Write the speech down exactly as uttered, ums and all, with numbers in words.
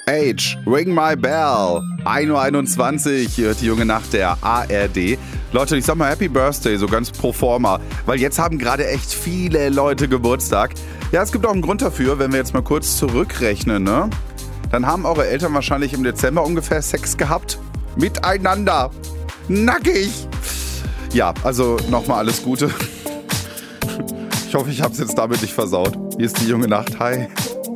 Age, Ring My Bell. ein Uhr einundzwanzig, hier hört die junge Nacht der A R D. Leute, ich sag mal Happy Birthday, so ganz pro forma, weil jetzt haben gerade echt viele Leute Geburtstag. Ja, es gibt auch einen Grund dafür, wenn wir jetzt mal kurz zurückrechnen, ne? Dann haben eure Eltern wahrscheinlich im Dezember ungefähr Sex gehabt. Miteinander. Nackig. Ja, also nochmal alles Gute. Ich hoffe, ich hab's jetzt damit nicht versaut. Hier ist die junge Nacht. Hi.